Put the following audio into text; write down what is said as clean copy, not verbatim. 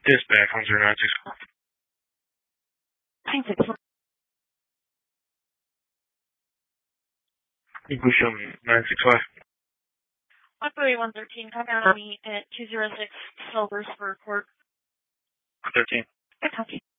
Dispatch 10965. 965. English 965. 14113, come down on me at 206 Silver Spur Court. 13. I copy.